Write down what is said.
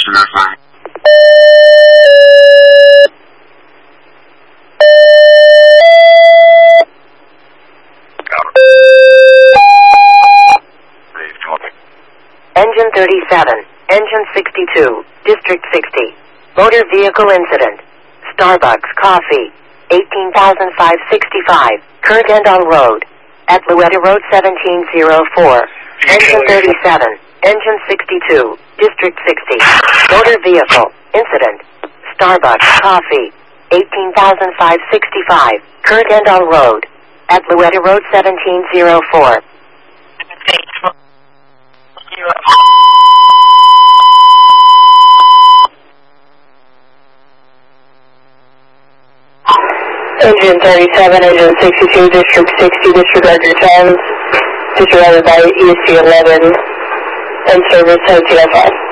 verify. Engine 37, Engine 62, District 60. Motor vehicle incident. Starbucks Coffee, 18,565, Kurgandal Road, at Luetta Road 1704. Engine 37, Engine 62, District 60. Motor vehicle incident. Starbucks Coffee, 18,565, Kurgandal Road, at Luetta Road 1704. Engine 37, Engine 62, District 60, disregard your times. Disregarded by ESG 11 and service 205.